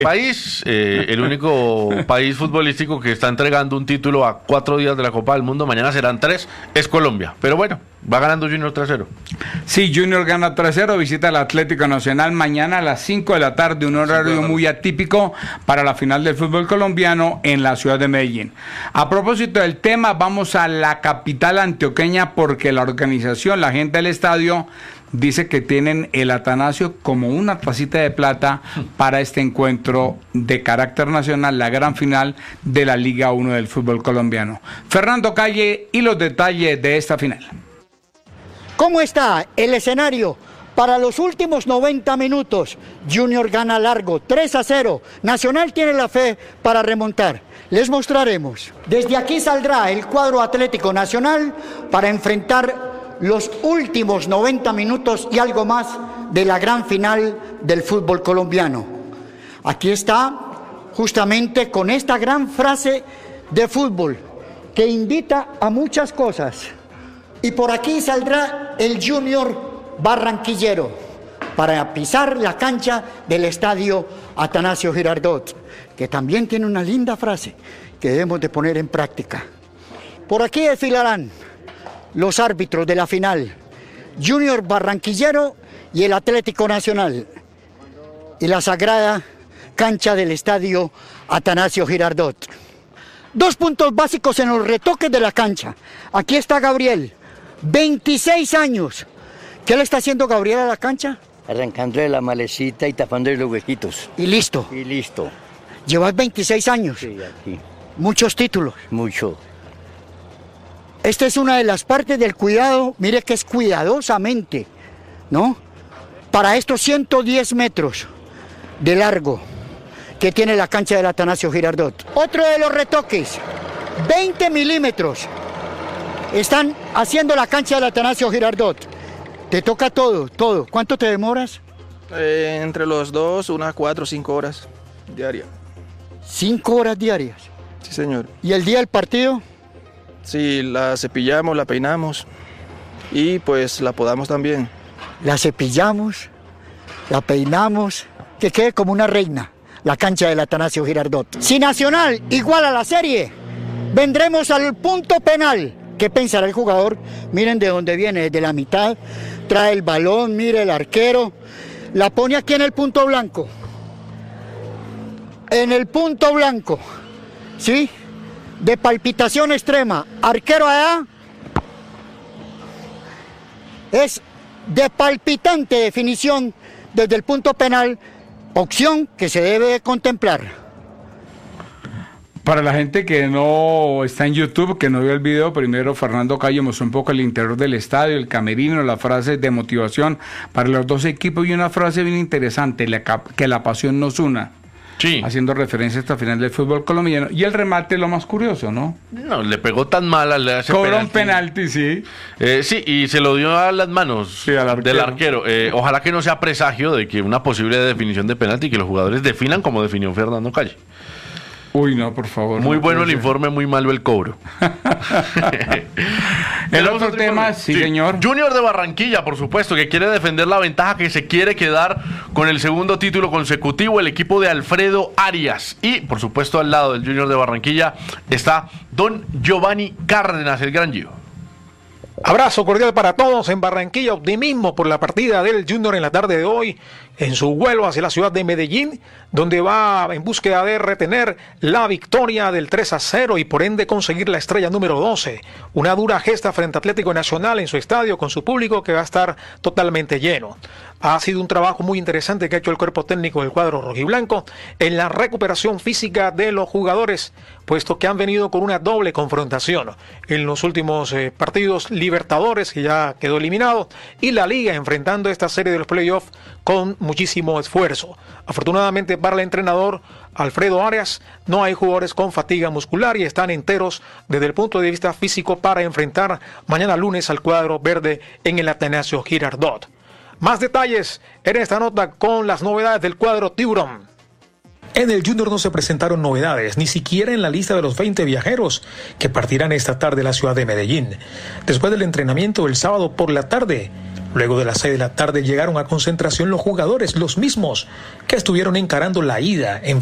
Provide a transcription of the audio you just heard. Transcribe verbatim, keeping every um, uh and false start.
País, eh, el único país futbolístico que está entregando un título a cuatro días de la Copa del Mundo, mañana serán tres, es Colombia. Pero bueno, va ganando Junior tres cero. Sí, Junior gana tres cero, visita al Atlético Nacional mañana a las cinco de la tarde, un horario muy atípico para la final del fútbol colombiano en la ciudad de Medellín. A propósito del tema, vamos a la capital antioqueña porque la organización, la gente del estadio, dice que tienen el Atanasio como una tacita de plata para este encuentro de carácter nacional, la gran final de la Liga uno del fútbol colombiano. Fernando Calle y los detalles de esta final. ¿Cómo está el escenario? Para los últimos noventa minutos, Junior gana largo, tres a cero. Nacional tiene la fe para remontar. Les mostraremos. Desde aquí saldrá el cuadro Atlético Nacional para enfrentar los últimos noventa minutos y algo más de la gran final del fútbol colombiano. Aquí está, justamente con esta gran frase de fútbol que invita a muchas cosas. Y por aquí saldrá el Junior barranquillero para pisar la cancha del estadio Atanasio Girardot, que también tiene una linda frase que debemos de poner en práctica. Por aquí desfilarán los árbitros de la final, Junior barranquillero y el Atlético Nacional, y la sagrada cancha del estadio Atanasio Girardot. Dos puntos básicos en los retoques de la cancha. Aquí está Gabriel, veintiséis años. ¿Qué le está haciendo Gabriel a la cancha? Arrancando de la malecita y tapando de los huequitos. Y listo. Y listo. Llevas veintiséis años. Sí, aquí. Muchos títulos. Mucho. Esta es una de las partes del cuidado, mire que es cuidadosamente, ¿no? Para estos ciento diez metros de largo que tiene la cancha del Atanasio Girardot. Otro de los retoques, veinte milímetros. Están haciendo la cancha del Atanasio Girardot. Te toca todo, todo. ¿Cuánto te demoras? Eh, entre los dos, unas cuatro o cinco horas diarias. ¿Cinco horas diarias? Sí, señor. ¿Y el día del partido? Sí, la cepillamos, la peinamos y pues la podamos también. La cepillamos, la peinamos, que quede como una reina la cancha del Atanasio Girardot. Si Nacional igual a la serie, vendremos al punto penal. ¿Qué pensará el jugador? Miren de dónde viene, desde la mitad, trae el balón, mire el arquero, la pone aquí en el punto blanco. En el punto blanco, ¿sí? De palpitación extrema, arquero allá, es de palpitante definición desde el punto penal, opción que se debe contemplar. Para la gente que no está en YouTube, que no vio el video, primero Fernando Calle mostró un poco el interior del estadio, el camerino, las frases de motivación para los dos equipos y una frase bien interesante, que la pasión nos una. Sí. Haciendo referencia a esta final del fútbol colombiano. Y el remate lo más curioso, ¿no? No, le pegó tan mal al ese Cobró penalti. un penalti, sí. Eh, sí, y se lo dio a las manos sí, al arquero. del arquero. Eh, ojalá que no sea presagio de que una posible definición de penalti, que los jugadores definan como definió Fernando Calle. Uy, no, por favor. Muy no bueno el informe, muy malo el cobro. El otro tema, sí, sí, señor. Junior de Barranquilla, por supuesto, que quiere defender la ventaja, que se quiere quedar con el segundo título consecutivo, el equipo de Alfredo Arias. Y, por supuesto, al lado del Junior de Barranquilla está don Giovanni Cárdenas, el gran Gio. Abrazo cordial para todos en Barranquilla, optimismo por la partida del Junior en la tarde de hoy, en su vuelo hacia la ciudad de Medellín, donde va en búsqueda de retener la victoria del tres a cero y por ende conseguir la estrella número doce. Una dura gesta frente a Atlético Nacional en su estadio con su público que va a estar totalmente lleno. Ha sido un trabajo muy interesante que ha hecho el cuerpo técnico del cuadro rojiblanco en la recuperación física de los jugadores, puesto que han venido con una doble confrontación en los últimos eh, partidos Libertadores, que ya quedó eliminado, y la Liga enfrentando esta serie de los playoffs con muchísimo esfuerzo. Afortunadamente para el entrenador Alfredo Arias no hay jugadores con fatiga muscular y están enteros desde el punto de vista físico para enfrentar mañana lunes al cuadro verde en el Atanasio Girardot. Más detalles en esta nota con las novedades del cuadro Tiburón. En el Junior no se presentaron novedades, ni siquiera en la lista de los veinte viajeros que partirán esta tarde a la ciudad de Medellín. Después del entrenamiento del sábado por la tarde, Luego de las seis de la tarde llegaron a concentración los jugadores, los mismos que estuvieron encarando la ida en